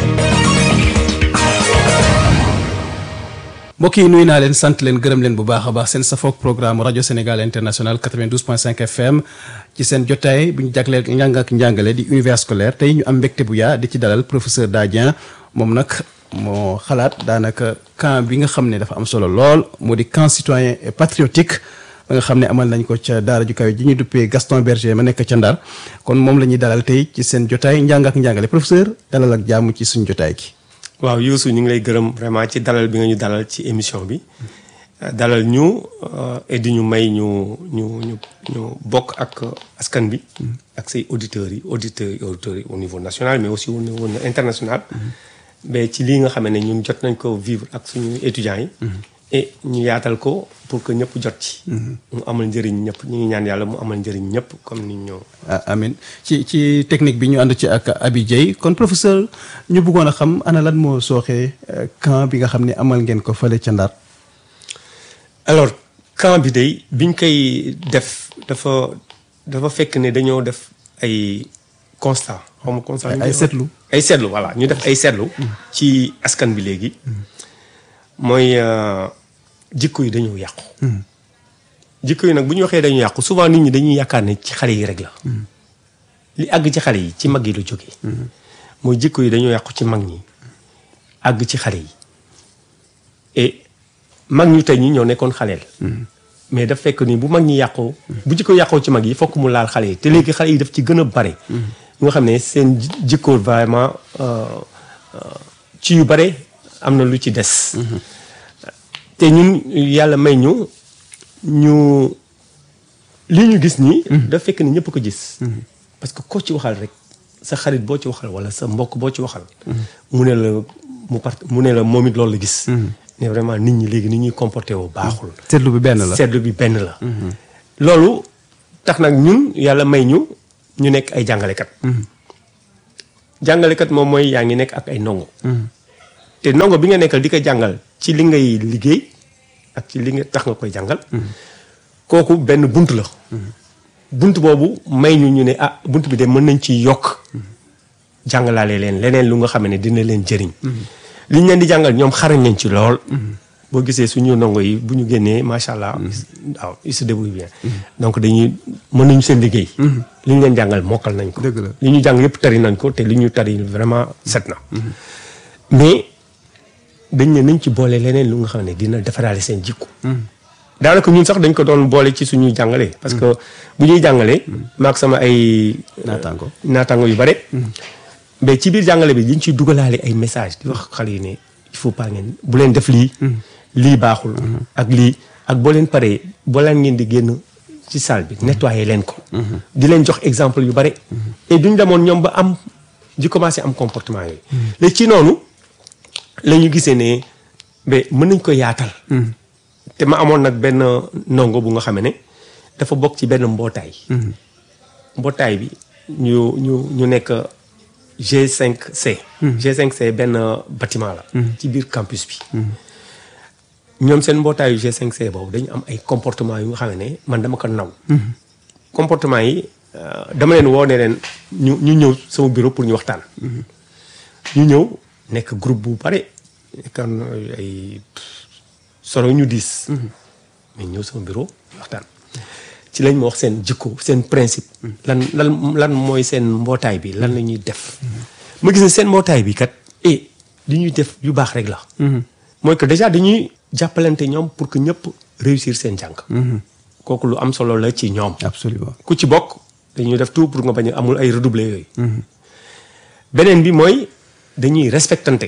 mbokk yi nuyu naa leen sant leen gërëm leen bu baax a baax seen safoog programme rajo Sénégal International quatre-vingt-douze point cinq F M ci seen jotaay bu ñu jagleel njàng ak njàngale di univers scolaire tey ñu am mbégte bu yaa di ci dalal professeur Dadjian moom nag moo xalaat daanaka camp bi nga xam ne dafa am solo lool moo di camp citoyen et patriotique ba nga xam ne amal nañ ko ca daara ju kawe ji ñu duppee Gaston Berger ma nekk ca Ndar kon moom la ñuy dalal tey ci seen jotaay njàng ak njàngale professeur dalal ak jàmm ci suñu jotaay gi. waaw Youssou ñu ngi lay gërëm vraiment ci dalal bi nga ñu dalal ci émission bi dalal ñu et di ñu may ñu ñu ñu ñu bokk ak askan bi ak say auditeurs yi auditeurs yi auditeurs yi au niveau national mais aussi au niveau international mais ci lii nga xam ne ñun jot nañ ko vivre ak suñu étudiants yi et ñu yaatal ko pour que ñëpp jot ci mu amal njëriñ ñëpp ñu ngi ñaan yàlla mu amal njëriñ ñëpp comme ni ñoo amin ci ci technique bi ñu ànd ci ak Abidjé kon professeur ñu bëggoon a xam ana lan moo sooxee camp bi nga xam ne amal ngeen ko fële ca Ndar. alors camp bi day biñ koy def dafa dafa fekk ne dañoo def ay constat xaw ma constat ay seetlu ay seetlu voilà ñu def ay seetlu ci askan bi léegi mooy jikko yi dañoo yàqu jikko yi nag bu ñu waxee dañu yàqu souvent nit ñi dañuy yaakaar ne ci xale yi rek la li àgg ci xale yi ci mag yi la jógee mooy jikko yi dañoo yàqu ci mag ñi àgg ci xale yi et mag ñu tey ñi ñoo nekkoon xaleel mais daf fekk ni bu mag ñi yàqoo bu jikko yàqoo ci mag yi fokk mu laal xale yi te léegi xale yi daf ci gën a bare nga xam ne seen jikko vraiment ci yu bare am na lu ci des te ñun yàlla may ñu ñu li ñu gis nii daf fekk ni ñëpp ko gis parce que koo ci waxal rek sa xarit boo ci waxal wala sa mbokk boo ci waxal. mu ne la mu part mu ne la moom it loolu la gis. ne vraiment nit ñi léegi ni ñuy comporté woo baaxul. seetlu bi benn la seetlu bi benn la. loolu tax nag ñun yàlla may ñu ñu nekk ay jàngalekat. jàngalekat moom mooy yaa ngi nekk ak ay ndongo. te ndongo bi nga nekkal di ko jàngal ci li ngay liggéey ak ci li nga tax nga koy jàngal. kooku benn bunt la. bunt boobu may ñu ñu ne ah bunt bi de mën nañ ci yokk. jàngalaale leen leneen lu nga xam ne dina leen jëriñ. liñ leen di jàngal ñoom xarañ nañ ci lool. boo gisee suñu ndongo yi bu ñu génnee macha allah. waaw ils se débrouillent bien. donc dañuy mën nañu seen liggéey. li ñu leen jàngal mokkal nañ ko. dëgg la li ñu jàng yëpp tari nañ ko te li ñu tari vraiment set na. mais dañ ne nañ ci boole leneen lu nga xam ne dina defaraale seen jikko. daanaka ñun sax dañ ko doon boole ci suñuy jàngale. parce que bu ñuy jàngalee. maak sama ay. naataango naataango yu bare. mais ci biir jàngale bi dañ ciy dugalaale ay message di wax xale yi ne il faut pas ngeen bu leen def lii. lii baaxul. ak lii ak boo leen paree boo leen ngeen di génn ci salle bi nettoyer leen ko. di leen jox exemple yu bare. et duñ demoon ñoom ba am di commencer am comportement yooyu. léegi ci noonu la ñu gisee ne ba mën nañ ko yaatal. te ma amoon nag benn ndongo bu nga xam ne dafa bokk ci benn mbootaay. mbootaay bi ñu ñu ñu nekk G cinq C. G cinq C benn bâtiment la. ci biir campus bi. ñoom seen mbootaayu G cinq C boobu dañu am ay comportement yu nga xam ne man dama ko naw. comportement yi dama leen woo ne leen ñu ñu ñëw sama bureau pour ñu waxtaan. ñu ñëw nekk groupe bu bare kan ay soro ñu diis. mais ñëw sama bureau waxtaan. ci lañ ma wax seen jikko seen principe. lan lan lan mooy seen mbootaay bi lan la ñuy def. ma gis ne seen mbootaay bi kat eh li ñuy def yu baax rek la. mooy que déjà dañuy jàppalante ñoom pour que ñëpp réussir seen jàng. kooku lu am solo la ci ñoom. absolument ku ci bokk dañuy def tout pour nga bañ a amul ay redoubler yooyu. beneen bi mooy dañuy respectante.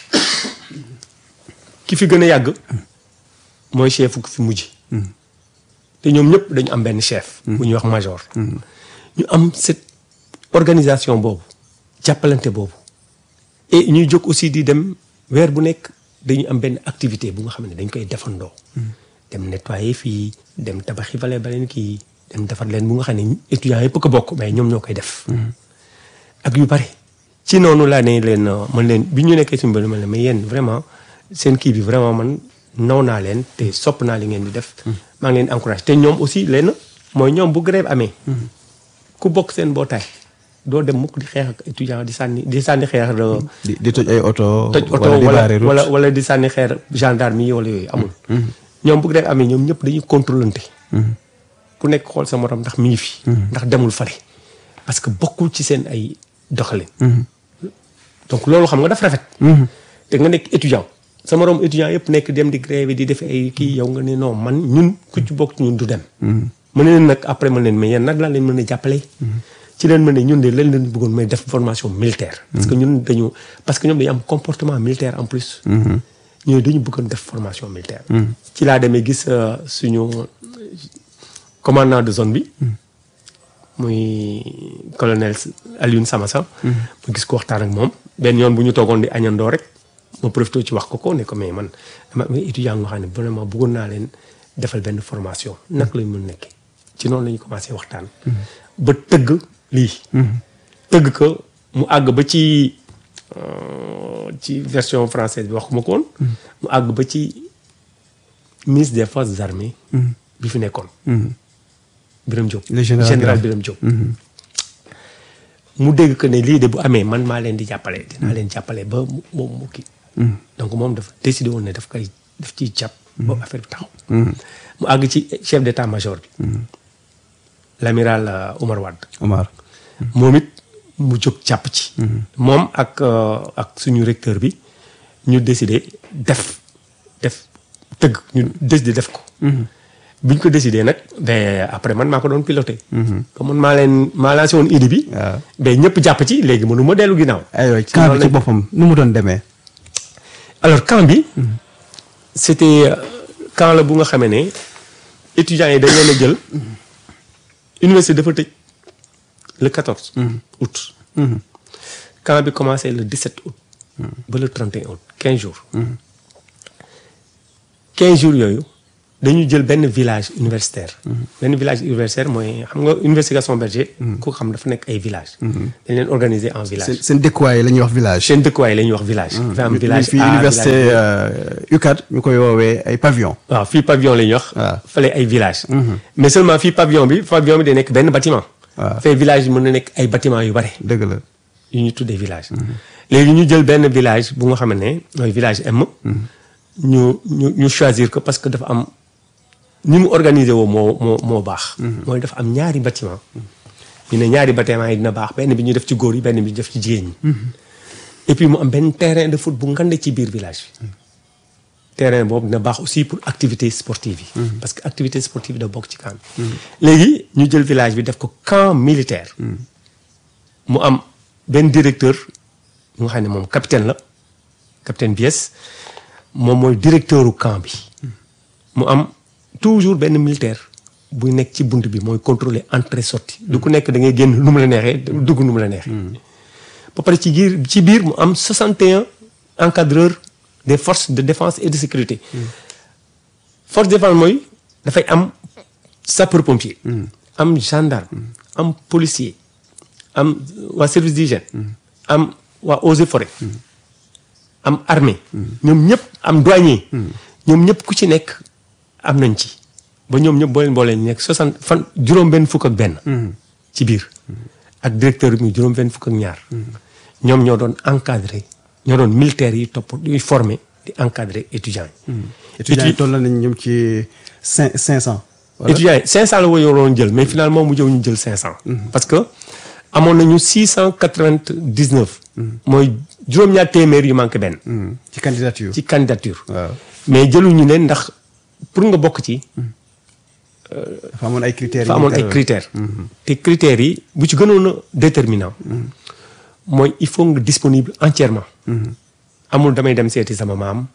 ki fi gën a yàgg mooy chef ku fi mujj. te ñoom ñëpp dañu am benn chef. bu ñuy wax major. ñu am cette organisation boobu jàppalante boobu. et ñuy jóg aussi di dem weer bu nekk dañu am benn activité bu nga xam ne dañ koy defandoo. dem nettoyer fii dem tabaxi bale baleen kii dem defar leen bu nga xam ne étudiants yëpp ko bokk mais ñoom ñoo koy def. ak yu bare. ci noonu laa ne leen man leen bi ñu nekkee suñu bëri man leen mais yéen vraiment seen kii bi vraiment man naw naa leen te sopp naa li ngeen di def. maa ngi leen encouragé te ñoom aussi leen mooy ñoom bu grève amee. ku bokk seen mbootaay doo dem mukk di xeex ak étudiant di sànni di sànni xeex. di di toj ay oto. toj oto wala wala wala di sànni xeer gendarme yi wala yooyu amul. ñoom bu grève amee ñoom ñëpp dañuy contrôlante. ku nekk xool sa morom ndax mi ngi fi. ndax demul fare parce que bokkul ci seen ay doxalin. donc loolu xam nga daf rafet. te nga nekk étudiant sa morom étudiant yëpp nekk dem di grève di def ay kii yow nga ne non man ñun ku ci bokk ñun du dem. mën na leen nag après mën leen mais yéen nag laa leen mën a jàppale. ci leen mën ne ñun de leen leen bëggoon may def formation militaire. parce que ñun dañu parce que ñoom dañu am comportement militaire en plus. ñooñu dañu bëggoon def formation militaire. ci laa demee gis suñu commandant de zone bi. muy colonel Alioune Samassa. mu gis ko waxtaan ak moom. benn yoon bu ñu toogoon di añandoo rek ma profité ci wax ko ko ne ko mais man dama am étudiant nga xam ne vraiment bëggoon naa leen defal benn formation. naka lañ mën nekkee ci noonu la ñu commencé waxtaan. ba tëgg lii. tëgg ko mu àgg ba ci ci version française bi waxuma ko woon. mu àgg ba ci ministre des forces armées. bi fi nekkoon. Birame Diop le général général Birame Diop. mu dégg que ne lii de bu amee man maa leen di jàppale. dinaa leen jàppale ba moom mu kii. donc moom dafa décidé woon ne daf koy daf ciy jàpp. ba affaire bi taxaw. mu àgg ci chef d'état-major bi. l'amiral Omar Wade. Omar. moom it mu jóg jàpp ci. moom ak ak suñu recteur bi ñu décidé def def tëgg ñu décidé def ko. bi ñu ko décidé nag ben après man maa ko doon piloté. comme man maa leen maa lancé woon idée bi. waaw ben ñëpp jàpp ci léegi mënu ma dellu ginnaaw. aywa camp bi ci boppam nu mu doon demee. alors camp bi. c'était camp la bu nga xamee ne étudiants yi dañ leen a jël. université dafa tëj le quatorze août camp bi commencé le dix-sept août. ba le trente et un août quinze jours. quinze jours yooyu dañu jël benn village universitaire. benn village universitaire mooy xam nga université Gaston Berger. ku xam dafa nekk ay village dañ leen organiser en village. seen seen dëkkuwaay la ñuy wax village. seen dëkkuwaay la ñuy wax village. dafa am village fii université U C A D ñu koy woowee ay pavillon. waaw fii pavillon la ñuy wax. waaw fële ay village mais seulement fii pavillon bi pavillon bi day nekk benn bâtiment. waaw fee village bi mën na nekk ay bâtiment yu bare. dëgg la. yu ñu tuddee village. léegi ñu jël benn village bu nga xam ne mooy village M. ñu ñu ñu choisir ko parce que dafa am ni mu organisé woo moo moo moo baax. mooy dafa am ñaari bâtiment ñu ne ñaari bâtiment yi dina baax benn bi ñu def ci góor yi benn bi ñu def ci jigéen ñi. et puis mu am benn terrain de foot bu ngande ci biir village bi. terrain boobu dina baax aussi pour activité sportive yi. parce que activité sportive da bokk ci camp bi. léegi ñu jël village bi def ko camp militaire. mu am benn directeur mu nga xam ne moom capitaine la capitaine Bies moom mooy directeur u camp bi. mu am toujours benn militaire buy nekk ci bunt bi mooy contrôler entrée sortie du ku nekk da ngay génn nu mu la neexee dugg nu mu la neexee. ba pare ci biir ci biir mu am soixante et un encadreurs des forces de défense et de sécurité. force de défense mooy dafay am sapeur pompier. am gendarme. am policier. am waa service d'hygiène. am waa eaux et forêt. am armée. ñoom ñëpp am douanier. ñoom ñëpp ku ci nekk am nañ ci. ba ñoom ñëpp boo leen boo leen nekk soixante fan juróom-benn fukk ak benn. ci biir ak directeur bi muy juróom-benn fukk ak ñaar. ñoom ñoo doon encadré ñoo doon militaires yi topp di formé di encadré étudiants yi. étudiants yi toll nañ ñoom ci cinq cinq cent. étudiants yi cinq cent la waroon jël mais finalement mu jëw ñu jël cinq cent. parce que amoon nañu six cent quatre-vingt-dix-neuf. mooy juróom-ñaar téeméer yu manqué benn. ci candidature ci candidature. waaw mais jëluñu leen ndax pour nga bokk ci. dafa amoon ay critères. dafa amoon ay critères. te critères yi bu ci gënoon a déterminant. mooy il faut nga disponible entièrement. amul damay dem seeti sama maam.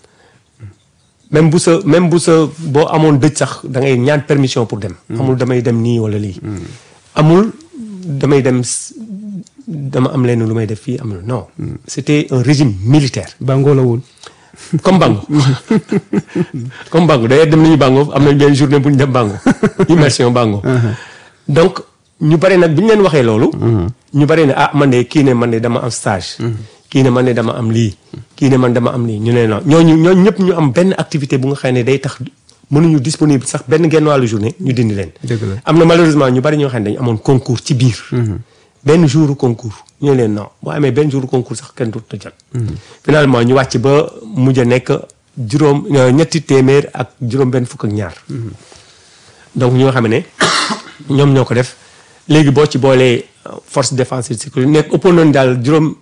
même bu sa même bu sa boo amoon dëj sax da ngay ñaan permission pour dem. amul damay dem nii wala lii. amul damay dem dama am leen lu may def fii amul non. c'était un régime militaire. Bango la woon. comme Bango comme Bango d'ailleurs dem nañu Bango am nañ benn journée bu ñu dem Bango immersion Bango. donc ñu bare nag bi ñu leen waxee loolu. ñu bare ne ah man de kii ne man de dama am stage. kii ne man de dama am lii. kii ne man dama am lii ñu ne non ñooñu ñooñu ñëpp ñu am benn activité bu nga xam ne day tax mënuñu disponible sax benn genn wàllu journée ñu dindi leen. dëgg la am na malheureusement ñu bari ñoo xam ne dañu amoon concours ci biir. benn jour concours ñu ne leen non boo amee benn jour concours sax kenn dootu jot. finalement ñu wàcc ba mujj a nekk juróom ñetti téeméer ak juróom benn fukk ak ñaar. donc ñoo xam ne ñoom ñoo ko def léegi boo ci boolee force de défense et de sécurité nekk ëppoon nañu daal juróom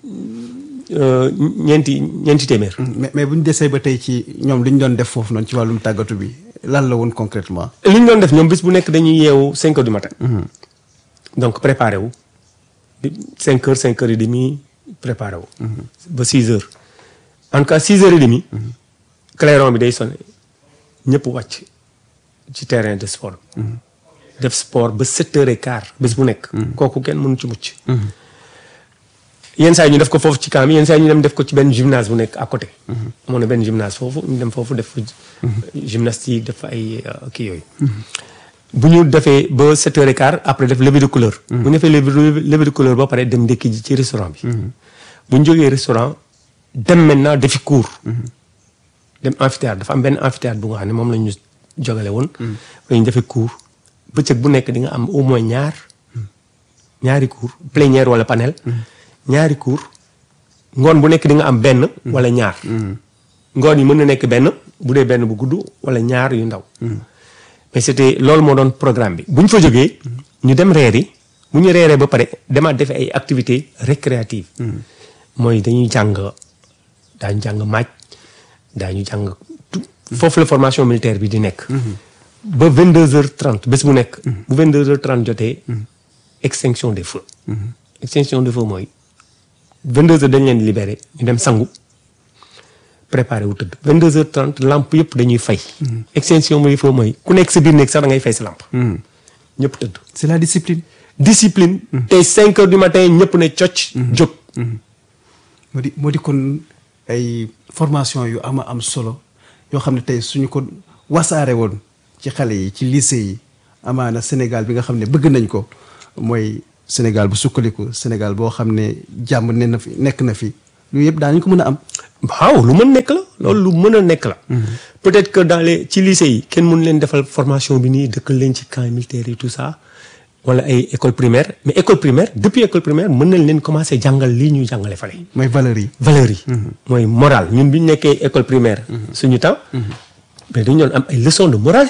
ñeenti ñeenti téeméer. mais mais bu ñu desee ba tey ci ñoom li ñu doon def foofu noonu ci wàllum tàggatu bi lan la woon concrètement. li ñu doon def ñoom bis bu nekk dañuy yeewu cinq heures du matin. donc préparé wu. cinq heures cinq heures et demi préparé wu. ba six heures. en tout cas six heures et demi. clairon bi day sonné ñëpp wàcc ci terrain de sport. def sport ba sept heures et quart bés bu nekk. kooku kenn mënu ci mucc. yenn saa yi ñu def ko foofu ci camp bi yenn saa yi ñu dem def ko ci benn gymnase bu nekk à côté. amoon na benn gymnase foofu ñu dem foofu def fa gymnastique def fa ay kii yooyu. bu ñu defee ba sept heures et quart après def levée de couleur. bu ñu defee levée de couleur ba pare dem ndekki ji ci restaurant bi. bu ñu jógee restaurant dem maintenant defi cours. dem amphithéâtre dafa am benn amphithéâtre bu nga xam ne moom la ñu jogale woon. ba ñu defee cours bëccëg bu nekk di nga am au moins ñaar ñaari cours plénière wala panel. ñaari cours ngoon bu nekk di nga am benn. wala ñaar. ngoon yi mën na nekk benn bu dee benn bu gudd wala ñaar yu ndaw. mais c'était loolu moo doon programme bi bu ñu fa jógee ñu dem reeri bu ñu reeree ba pare demaat defe ay activités récréatives. mooy dañuy jàng daañu jàng maaj daañu jàng foofu la formation militaire bi di nekk. ba vingt deux heures trente bés bu nekk. bu vingt deux heures trente jotee. extinction des feux. extinction des feux mooy vingt deux heures dañ leen libéré ñu dem sangu. préparé wu tëdd vingt deux heures trente lampe yëpp dañuy fay. extinction mooy foo mooy ku nekk sa biir néeg sax da ngay fay sa lampe. ñëpp tëdd. c'est la discipline. discipline. tey cinq heures du matin ñëpp ne cocc. jóg. moo di moo di kon ay formation yu ama am solo yoo xam ne tey suñu ko wasaare woon ci xale yi ci lycée yi amaana Sénégal bi nga xam ne bëgg nañ ko mooy Sénégal bu sukkaliku Sénégal boo xam ne jàmm ne na fi nekk na fi lu yëpp daañu ko mën a am. waaw lu mën nekk la loolu lu mën a nekk la. peut-être que dans les ci lycée yi kenn mën leen defal formation bi nii dëkkal leen ci camp militaire yi tout ça wala ay école primaire mais école primaire depuis école primaire mën nañ leen commencer jàngal lii ñuy jàngale fale. mooy valeurs yi. valeurs yi. mooy morale ñun bi ñu nekkee école primaire. suñu temps. mais dañu doon am ay leçons de morale.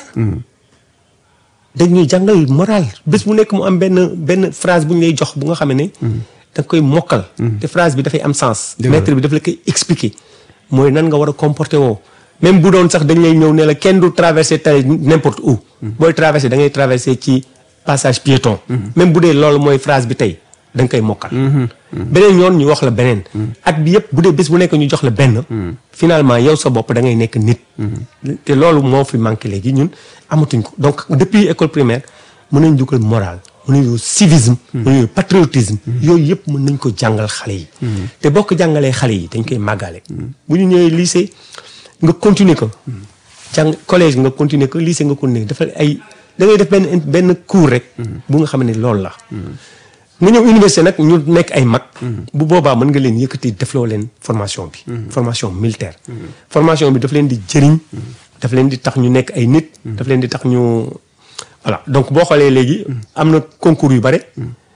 dañuy jàngal morale bés bu nekk mu am benn benn phrase bu ñu lay jox bu nga xam ne. da nga koy mokkal. te phrase bi dafay am sens. maître bi daf la koy expliquer. mooy nan nga war a comporter woo. même bu doon sax dañ lay ñëw ne la kenn du traverser tali n'importe où. booy traverser da ngay traverser ci passage piéton. même bu dee loolu mooy phrase bi tey da nga koy mokkal. beneen yoon ñu wax la beneen. at bi yëpp bu dee bés bu nekk ñu jox la benn. finalement yow sa bopp da ngay nekk nit. te loolu moo fi manqué léegi ñun amatuñ ko donc depuis école primaire mën nañ dugal morale. mën nañu civisme. mën nañu patriotisme. yooyu yëpp mën nañ ko jàngal xale yi. te boo ko jàngalee xale yi dañ koy màggale. bu ñu ñëwee lycée nga continuer ko. jàng collège nga continuer ko lycée nga continuer dafa ay da ngay def benn benn cours rek. bu nga xam ne loolu la. nga ñëw université nag ñu nekk ay mag. bu boobaa mën nga leen yëkkati defloo leen formation bi. formation militaire. formation bi daf leen di jëriñ. daf leen di tax ñu nekk ay nit. daf leen di tax ñu. voilà donc boo xoolee léegi am na concours yu bare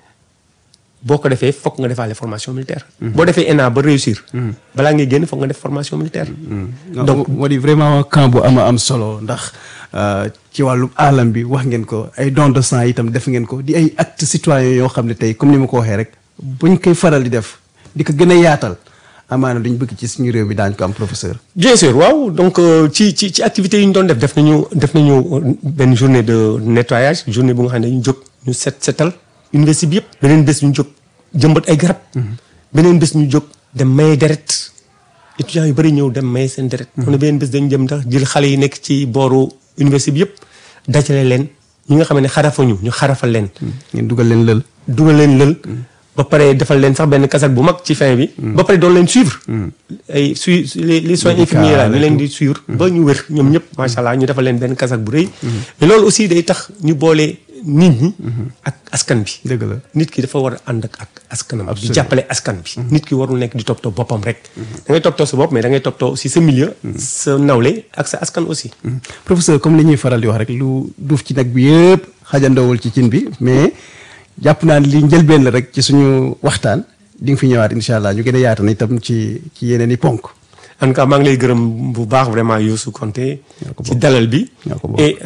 boo ko defee foog nga defaale formation militaire. boo defee E N A ba réussir. balaa ngay génn foog nga def formation militaire. donc moo di vraiment camp bu ama am solo ndax ci wàllu alam bi wax ngeen ko ay don de sang itam def ngeen ko di ay actes citoyens yoo xam ne tey comme ni ma ko waxee rek buñ koy faral di def di ko gën a yaatal amaana duñ bëgg ci suñu réew bi daañu ko am professeur. bien sûr waaw donc ci ci ci activités yi ñu doon def def nañu def nañu benn journée de nettoyage journée bu nga xam ne dañu jóg ñu set setal université bi yëpp. beneen bés ñu jóg jëmbat ay garab. beneen bés ñu jóg dem maye deret étudiants yu bëri ñëw dem maye seen deret. on ne beneen bés dañu jëm tax jël xale yi nekk ci booru université bi yëpp dajale leen ñi nga xam ne xarafañu ñu xarafal leen. ngeen dugal leen lël. dugal leen lël. ba pare defal leen sax benn kasak bu mag ci fin bi. ba pare doon leen suivre. ay su les les soins infirmiers la ñu leen di suivre. ba ñu wér ñoom ñëpp macha allah ñu defal leen benn kasak bu rëy. mais loolu aussi day tax ñu boole nit ñi. ak askan bi. dëgg la nit ki dafa war a ànd ak askanam. di jàppale askan bi. nit ki warul nekk di toppatoo boppam rek. da ngay toppatoo sa bopp mais da ngay toppatoo aussi sa milieu. sa nawle ak sa askan aussi. professeur comme li ñuy faral di wax rek lu duuf ci nag bi yëpp xajandoowul ci cin bi mais. jàpp naa ne li njëlbeen la rek ci suñu waxtaan di nga fi ñëwaat incha allah ñu gën a yaatal itam ci ci yeneen i ponk. en tout cas maa ngi lay gërëm bu baax vraiment Youssou Konté ci dalal bi. et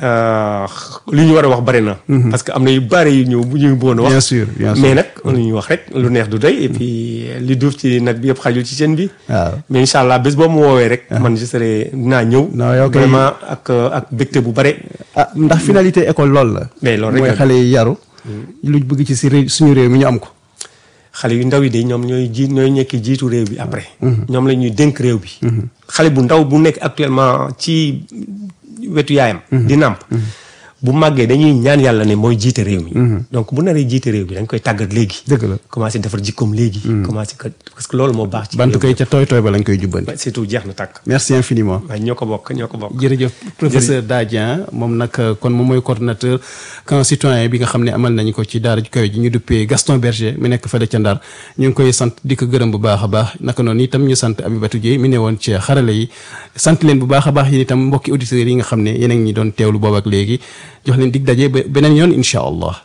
li ñu war a wax bari na. parce que am na yu bari yu ñu ñu bëggoon a wax. bien sûr bien sûr mais nag lu ñuy wax rek lu neex du doy et puis li duuf ci nag bi yëpp xajul ci seen bi. waaw mais incha allah bés boo mu woowee rek. man je serai dinaa ñëw. non yow kay vraiment ak ak bégte bu bare. ah ndax finalité école loolu la. mais loolu rek mooy xale yi yaru. luñ bëgg ci si réew suñu réew mi ñu am ko. xale yu ndaw yi de ñoom ñooy ji ñooy nekk jiitu réew bi après. ñoom la ñuy dénk réew bi. xale bu ndaw bu nekk actuellement ci wetu yaayam. di nàmp bu màggee dañuy ñaan yàlla ne mooy jiite réew mi. donc bu naree jiite réew bi dañ koy tàggat léegi. dëgg la commencé defar jikkoom léegi. commencé que parce que loolu moo baax. ci bant koy ca tooy tooy ba lañ koy jubbanti. surtout jeex na tàkk. merci infiniment. waaye ñoo ko bokk ñoo ko bokk. jërëjëf professeur Dadien moom nag kon moom mooy coordonnateur camp citoyen bi nga xam ne amal nañu ko ci daara ju kawe ji ñu duppee Gaston Berger mi nekk fële ca Ndar ñu ngi koy sant di ko gërëm bu baax a baax naka noonu itam ñu sant Abibatou Dieye mi ne woon ci xarale yi sant leen bu baax a baax yéen itam mbokki auditeurs yi nga xam ne yéen a ngi ñi doon teewlu boobu ak léegi jox leen dig daje ba beneen yoon incha allah.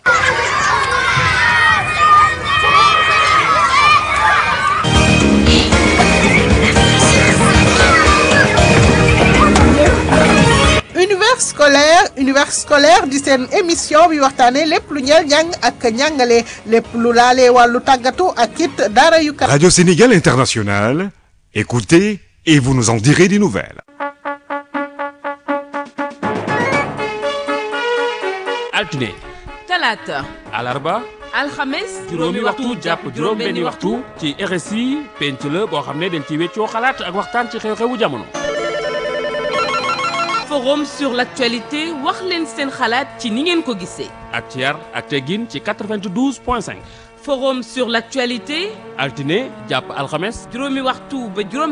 scolaire univers scolaire di seen émission bi waxtaane lépp lu ñeel njàng ak njàngale lépp lu laalee wàllu tàggatu ak it daara yu kat. Radio Sénégal International, écoutez et vous nous en direz des nouvelles. altine talaata alarba alxames juróomi waxtu jàpp juróom benni waxtu ci R S I penc la boo xam ne dañ ci weccoo xalaat ak waxtaan ci xew-xewu jamono. forum sur l'actualité wax leen seen xalaat ci ni ngeen ko gisee ak ci yar ak teggin ci quatre-vingt-douze point cinq. forum sur l'actualité altine jàpp alxames juróomi waxtu ba juróom